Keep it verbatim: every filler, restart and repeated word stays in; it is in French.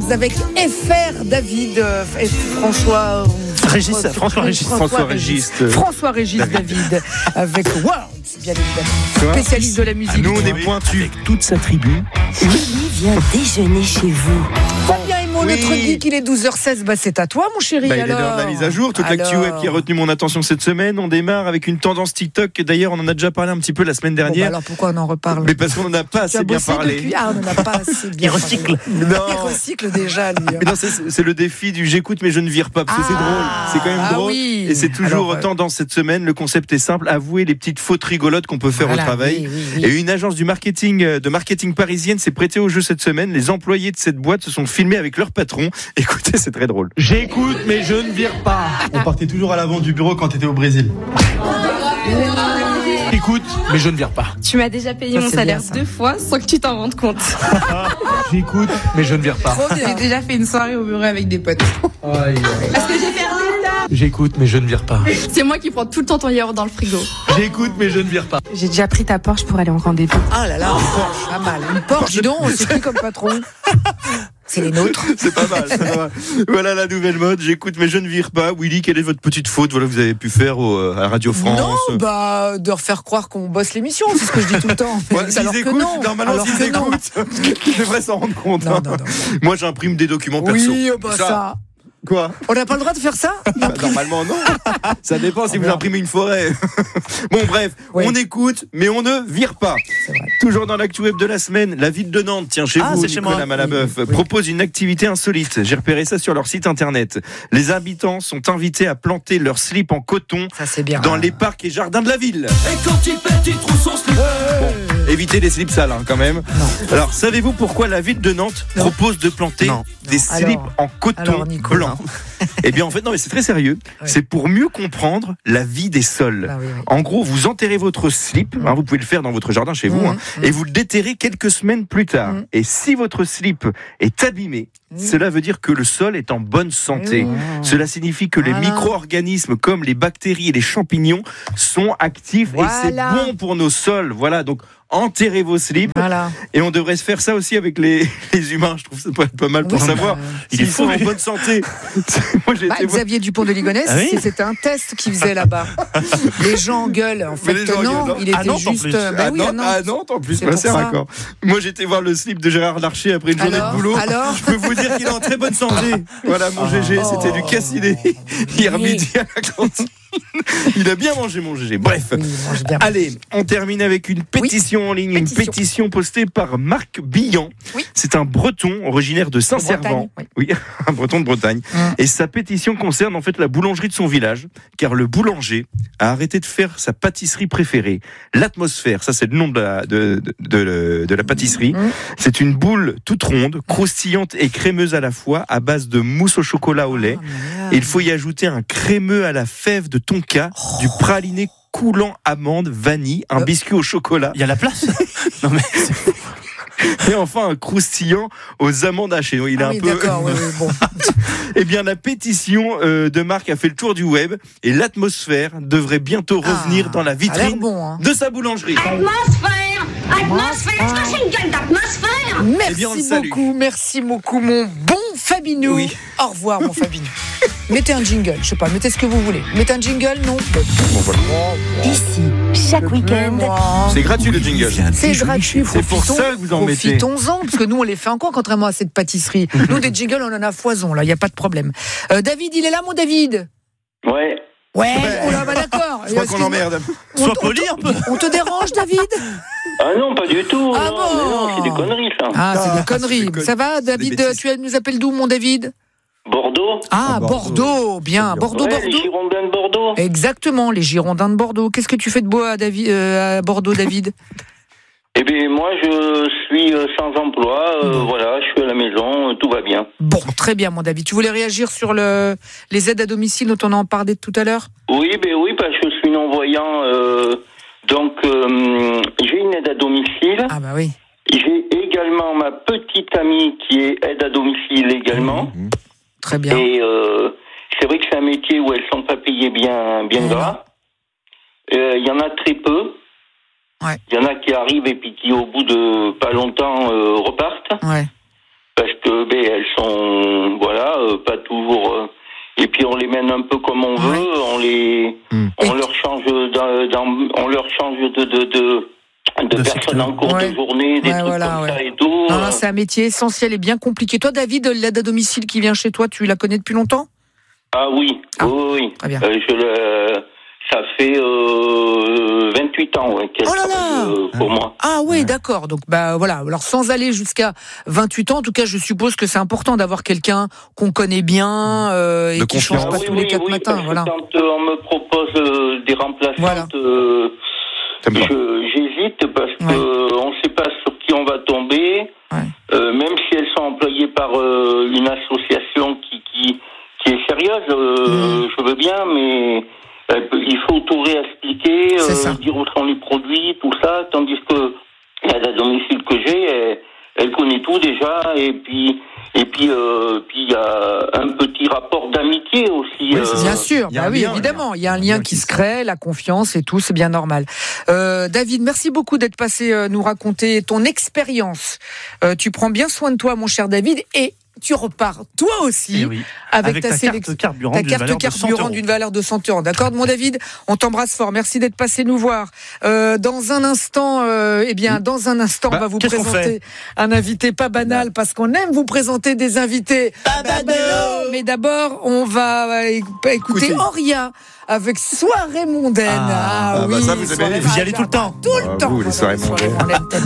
Worlds avec F R David euh, et François Régis, François Régis, François Régis, François Régis David avec Worlds, bien évidemment, spécialiste de la musique. Ah, nous on est pointus avec toute sa tribu. Willy vient déjeuner chez vous. Fabien et mon Oui. notre geek, il est douze heures seize, bah c'est à toi mon chéri. Bah, il est alors. l'heure de la mise à jour, toute l'actu Alors. web qui a retenu mon attention cette semaine. On démarre avec une tendance TikTok. D'ailleurs, on en a déjà parlé un petit peu la semaine Bon, bah dernière. alors pourquoi on en reparle? Mais parce qu'on n'en a pas Tu as assez bien bossé parlé. depuis... Ah, on n'en a pas assez bien Il recycle. parlé. Non. Il recycle déjà, lui. Mais non, c'est, c'est le défi du j'écoute mais je ne vire pas parce que c'est Ah. drôle, c'est quand même Ah drôle oui. et c'est toujours Alors, euh, tendance cette semaine. Le concept est simple, avouer les petites fautes rigolotes qu'on peut faire Voilà, au travail. oui, oui, oui. Et une agence du marketing de marketing parisienne s'est prêtée au jeu cette semaine. Les employés de cette boîte se sont filmés avec leur patron. Écoutez, c'est très drôle. J'écoute, mais je ne vire pas. On partait toujours à l'avant du bureau quand t'étais au Brésil. J'écoute, mais je ne vire pas. Tu m'as déjà payé Ça, mon c'est salaire bien, ça. deux fois sans que tu t'en rendes compte. J'écoute, mais je ne vire pas. Trop bien. J'ai déjà fait une soirée au bureau avec des potes. Aïe. Parce que j'ai perdu le temps. J'écoute, mais je ne vire pas. C'est moi qui prends tout le temps ton yaourt dans le frigo. J'écoute, mais je ne vire pas. J'ai déjà pris ta Porsche pour aller en rendez-vous. Ah là là, une Porsche, pas mal. Une Porsche, dis donc, c'est qui comme patron? C'est les nôtres. C'est pas mal, c'est pas mal. Voilà la nouvelle mode. J'écoute mais je ne vire pas. Willy, quelle est votre petite faute? Voilà, vous avez pu faire au, à Radio France. Non, bah, de refaire croire qu'on bosse l'émission, c'est ce que je dis tout le temps. Ouais, Alors s'ils que écoutent, non. normalement Alors s'ils que non. écoutent, ils devraient s'en rendre compte. Non, hein. non, non. Moi j'imprime des documents perso. Oui, oh bah ça. Quoi? On n'a pas le droit de faire ça? Bah, normalement non. Ça dépend si vous imprimez une forêt. Bon bref, Oui. on écoute mais on ne vire pas. C'est vrai. Toujours dans l'actu web de la semaine, la ville de Nantes, tiens chez Ah, vous, c'est chez Nicolas moi. Malabeuf, Oui, oui. propose une activité insolite. J'ai repéré ça sur leur site internet. Les habitants sont invités à planter leur slip en coton Ça, c'est bien. dans les parcs et jardins de la ville. Et quand il pète, il trouve son slip. Bon, évitez les slips sales hein, quand même. Alors, savez-vous pourquoi la ville de Nantes Non. propose de planter Non. des Non. slips Alors- en coton alors, Nico, blanc? Eh bien, en fait, non, mais c'est très sérieux. Oui. C'est pour mieux comprendre la vie des sols. Bah oui, oui. En gros, vous enterrez votre slip, hein, vous pouvez le faire dans votre jardin chez vous, Mmh, hein, mmh. et vous le déterrez quelques semaines plus tard. Mmh. Et si votre slip est abîmé, Mmh. cela veut dire que le sol est en bonne santé. Mmh. Cela signifie que les Voilà. micro-organismes comme les bactéries et les champignons sont actifs et Voilà. c'est bon pour nos sols. Voilà, donc enterrez vos slips. Voilà. Et on devrait se faire ça aussi avec les, les humains. Je trouve ça pas, pas mal pour Oui, savoir bah, s'ils il est sont fou, en lui. bonne santé. Moi, j'ai Bah, été voir- Xavier Dupont de Ligonnès, Ah oui c'était un test qu'il faisait là-bas. Les gens gueulent. En fait, les gens non, gueulent, non. il était À Nantes, en juste. plus. euh, bah à, oui, à Nantes, Nantes. à Nantes, en plus, C'est bah, pour c'est ça. raccord. Moi, j'étais voir le slip de Gérard Larcher après une journée Alors, de boulot. alors Je peux vous dire qu'il est en très bonne santé. Voilà, mon G G, Oh. c'était du cassiné hier Oui. midi à la cantine. Il a bien mangé, mon G G. Bref. Oui, il mange bien. Allez, on termine avec une pétition en ligne, Pétition. une pétition postée par Marc Billan. Oui. C'est un Breton originaire de Saint-Servant. Bretagne, Oui, un Breton de Bretagne. Mmh. Et sa pétition concerne en fait la boulangerie de son village, car le boulanger a arrêté de faire sa pâtisserie préférée, l'atmosphère. Ça, c'est le nom de la, de, de, de, de la pâtisserie. Mmh. C'est une boule toute ronde, croustillante et crémeuse à la fois, à base de mousse au chocolat au lait. Oh, merde. Et il faut y ajouter un crémeux à la fève de tonka, du praliné coulant amande, vanille, un Euh. biscuit au chocolat Il y a la place. Non mais c'est- et enfin un croustillant aux amandes hachées. Donc, il est Ah un oui, peu. d'accord, oui, oui, bon. Eh bien, la pétition euh, de Marc a fait le tour du web et l'atmosphère devrait bientôt revenir Ah, dans la ça a l'air vitrine bon, hein. de sa boulangerie. Atmosphère, atmosphère, est-ce que c'est une gueule d'atmosphère? Eh bien, on le Merci salue. beaucoup, merci beaucoup, mon bon Fabinou. Oui. Au revoir, mon Fabinou. Mettez un jingle, je sais pas, mettez ce que vous voulez. Mettez un jingle, non? Bon, voilà. Ici, chaque week-end, C'est gratuit le jingle. C'est gratuit, C'est pour profitons- ça que vous en mettez. Profitons-en, parce que nous, on les fait encore, contrairement à cette pâtisserie. Nous, des jingles, on en a foison, là, il n'y a pas de problème. Euh, David, il est là, mon David? Ouais. Ouais, oh là, bah d'accord. Je crois qu'on Excuse-moi. l'emmerde. On Sois te- poli un peu. On te dérange, David? Ah non, pas du tout. Ah non, bon mais non, c'est des conneries, ça. Ah, c'est Ah, des conneries. c'est des con- Ça va, c'est des David? bêtises. Tu nous appelles d'où, mon David? Bordeaux. Ah, Ah, Bordeaux. Bordeaux. Bien. Bordeaux, Ouais, les Bordeaux. Girondins de Bordeaux. Exactement, les Girondins de Bordeaux. Qu'est-ce que tu fais de beau à, David, euh, à Bordeaux, David? Eh bien, moi, je suis euh, sans emploi. euh, Bon. Voilà, je suis à la maison, euh, tout va bien. Bon, très bien, mon David. Tu voulais réagir sur le, les aides à domicile dont on en parlait tout à l'heure? Oui, ben oui, parce que je suis non-voyant. euh, donc, euh, j'ai une aide à domicile. Ah bah oui. J'ai également ma petite amie qui est aide à domicile également. Très bien. Et euh, c'est vrai que c'est un métier où elles sont pas payées bien, bien Mmh. gras. Euh, Il y en a très peu. Ouais. Il y en a qui arrivent et puis qui, au bout de pas longtemps, euh, repartent. Ouais. Parce que ben, elles sont, voilà, euh, pas toujours. Euh, et puis on les mène un peu comme on veut. Ouais. On les, mmh. on et leur change, dans, dans, on leur change de de de. De, de personnes en cours ouais. de journée, des ouais, trucs voilà, comme ouais. ça et tout. Non, non, c'est un métier essentiel et bien compliqué. Toi, David, l'aide à domicile qui vient chez toi, tu la connais depuis longtemps ? Ah oui, ah. oui, oui. Très bien. Euh, je le, ça fait euh, vingt-huit ans ouais, qu'elle oh là là travaille euh, pour moi. Ah oui, ouais. d'accord. Donc bah voilà. Alors sans aller jusqu'à vingt-huit ans, en tout cas, je suppose que c'est important d'avoir quelqu'un qu'on connaît bien euh, et de qui ne change pas oui, tous oui, les quatre oui, matins. Voilà. Quand euh, on me propose euh, des remplaçantes. Voilà. Euh, Je, j'hésite parce ouais. que on ne sait pas sur qui on va tomber, ouais. euh, même si elles sont employées par euh, une association qui, qui, qui est sérieuse, euh, mmh. je veux bien, mais euh, il faut tout réexpliquer, euh, dire où sont les produits, tout ça, tandis que la domicile que j'ai, elle, elle connaît tout déjà, et puis et puis euh, puis il y a un petit rapport d'amitié aussi. Oui, euh, bien sûr, bah oui, lien, évidemment, il y a un lien qui se crée, la confiance et tout, c'est bien normal. Euh, David, merci beaucoup d'être passé euh, nous raconter ton expérience. Euh, tu prends bien soin de toi, mon cher David, et tu repars toi aussi oui. avec, avec ta, ta sélection, carte carburant, ta d'une, carte valeur carburant d'une valeur de cent euros. D'accord, mon David, on t'embrasse fort. Merci d'être passé nous voir. Euh, dans un instant, euh, eh bien, dans un instant, bah, on va vous présenter un invité pas banal parce qu'on aime vous présenter des invités pas banals. Mais d'abord, on va écouter Écoutez. Auria avec Soirée mondaine. Ah, ah, ah oui, bah ça, vous, avez, vous y allez tout le temps. Tout le ah, temps. Vous, les soirées mondaines.